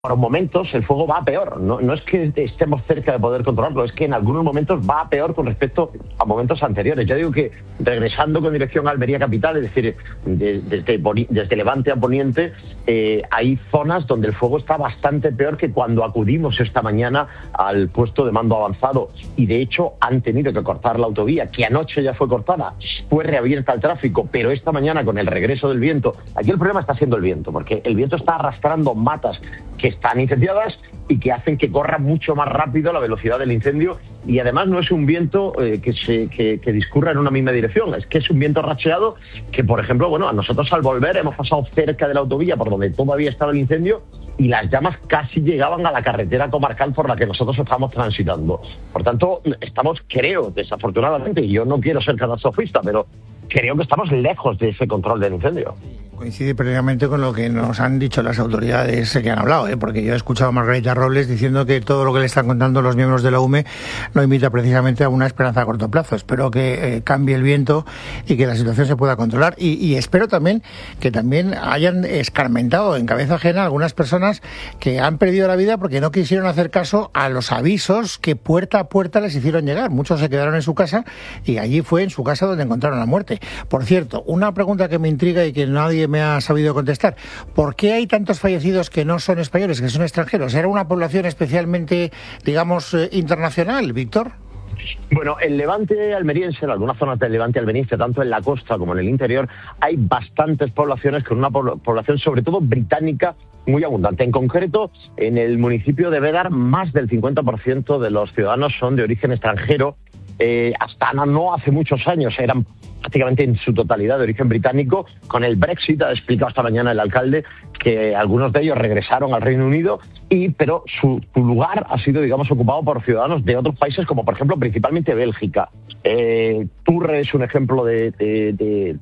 por momentos el fuego va a peor. No es que estemos cerca de poder controlarlo, es que en algunos momentos va a peor con respecto a momentos anteriores. Yo digo que regresando con dirección a Almería capital, es decir, desde Levante a Poniente, hay zonas donde el fuego está bastante peor que cuando acudimos esta mañana al puesto de mando avanzado. Y de hecho han tenido que cortar la autovía, que anoche ya fue cortada, fue reabierta al tráfico, pero esta mañana con el regreso del viento, aquí el problema está siendo el viento, porque el viento está arrastrando matas que están incendiadas y que hacen que corra mucho más rápido la velocidad del incendio, y además no es un viento que discurra en una misma dirección, es que es un viento racheado que, por ejemplo, bueno, a nosotros al volver hemos pasado cerca de la autovía por donde todavía estaba el incendio y las llamas casi llegaban a la carretera comarcal por la que nosotros estamos transitando. Por tanto, estamos, creo, desafortunadamente, y yo no quiero ser catastrofista, pero creo que estamos lejos de ese control del incendio. Coincide plenamente con lo que nos han dicho las autoridades que han hablado, porque yo he escuchado a Margarita Robles diciendo que todo lo que le están contando los miembros de la UME no invita precisamente a una esperanza a corto plazo. Espero que cambie el viento y que la situación se pueda controlar, y espero también que también hayan escarmentado en cabeza ajena algunas personas que han perdido la vida porque no quisieron hacer caso a los avisos que puerta a puerta les hicieron llegar. Muchos se quedaron en su casa y allí fue en su casa donde encontraron la muerte. Por cierto, una pregunta que me intriga y que nadie me ha sabido contestar: ¿por qué hay tantos fallecidos que no son españoles, que son extranjeros? ¿Era una población especialmente, digamos, internacional, Víctor? Bueno, el Levante almeriense, en algunas zonas del Levante almeriense, tanto en la costa como en el interior, hay bastantes poblaciones con una población sobre todo británica muy abundante. En concreto, en el municipio de Bédar, más del 50% de los ciudadanos son de origen extranjero. Hasta no hace muchos años eran prácticamente en su totalidad de origen británico. Con el Brexit, ha explicado esta mañana el alcalde que algunos de ellos regresaron al Reino Unido, pero su lugar ha sido, digamos, ocupado por ciudadanos de otros países, como por ejemplo principalmente Bélgica. Turre es un ejemplo de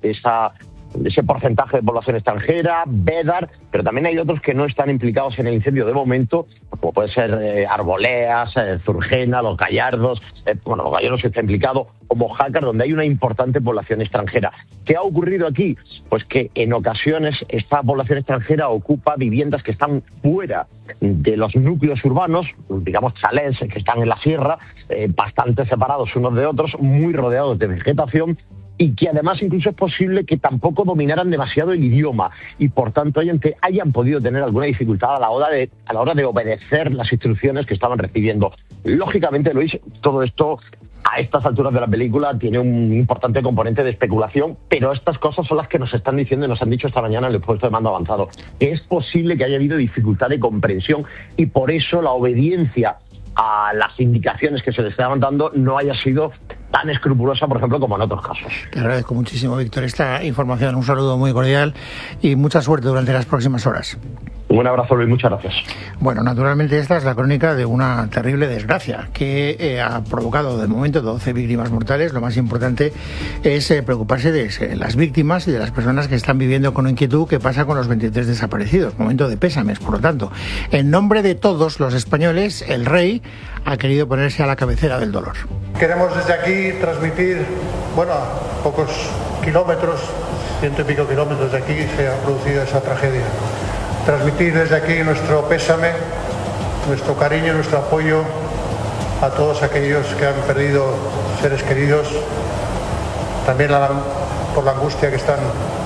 ese porcentaje de población extranjera, Bédar, pero también hay otros que no están implicados en el incendio de momento, como puede ser Arboleas, Zurgena, Los Gallardos, Los Gallardos está implicado, o Mojácar, donde hay una importante población extranjera. ¿Qué ha ocurrido aquí? Pues que en ocasiones esta población extranjera ocupa viviendas que están fuera de los núcleos urbanos, digamos chalés que están en la sierra, bastante separados unos de otros, muy rodeados de vegetación, y que además incluso es posible que tampoco dominaran demasiado el idioma y por tanto hayan podido tener alguna dificultad a la hora de obedecer las instrucciones que estaban recibiendo. Lógicamente, Luis, todo esto a estas alturas de la película tiene un importante componente de especulación, pero estas cosas son las que nos están diciendo y nos han dicho esta mañana en el puesto de mando avanzado, que es posible que haya habido dificultad de comprensión y por eso la obediencia a las indicaciones que se les estaban dando no haya sido tan escrupulosa, por ejemplo, como en otros casos. Te agradezco muchísimo, Víctor, esta información. Un saludo muy cordial y mucha suerte durante las próximas horas. Un abrazo, Luis, muchas gracias. Bueno, naturalmente esta es la crónica de una terrible desgracia que ha provocado de momento 12 víctimas mortales. Lo más importante es preocuparse de las víctimas y de las personas que están viviendo con inquietud qué pasa con los 23 desaparecidos. Momento de pésames, por lo tanto. En nombre de todos los españoles, el rey ha querido ponerse a la cabecera del dolor. Queremos desde aquí transmitir, a pocos kilómetros, 100 y pico kilómetros de aquí se ha producido esa tragedia. Transmitir desde aquí nuestro pésame, nuestro cariño, nuestro apoyo a todos aquellos que han perdido seres queridos, también por la angustia que están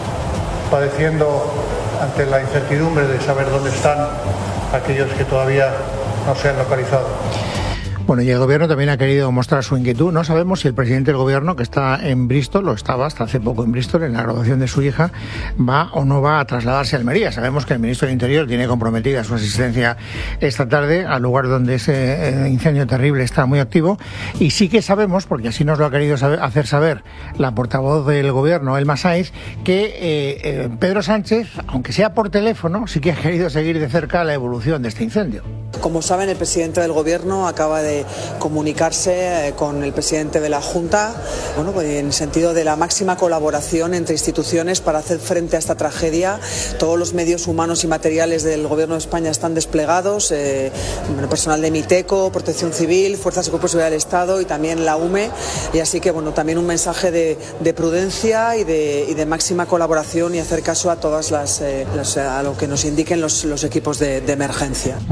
padeciendo ante la incertidumbre de saber dónde están aquellos que todavía no se han localizado. Bueno, y el gobierno también ha querido mostrar su inquietud. No sabemos si el presidente del gobierno, que está en Bristol, lo estaba hasta hace poco en Bristol, en la graduación de su hija, va o no va a trasladarse a Almería. Sabemos que el ministro del Interior tiene comprometida su asistencia esta tarde al lugar donde ese incendio terrible está muy activo. Y sí que sabemos, porque así nos lo ha querido hacer saber la portavoz del gobierno, Elma Sáenz, que Pedro Sánchez, aunque sea por teléfono, sí que ha querido seguir de cerca la evolución de este incendio. Como saben, el presidente del gobierno acaba de de comunicarse con el presidente de la Junta, bueno, en el sentido de la máxima colaboración entre instituciones para hacer frente a esta tragedia. Todos los medios humanos y materiales del Gobierno de España están desplegados, personal de MITECO, Protección Civil, Fuerzas y Cuerpos de Seguridad del Estado y también la UME, y así que bueno, también un mensaje de prudencia y de máxima colaboración y hacer caso a todas a lo que nos indiquen los equipos de emergencia.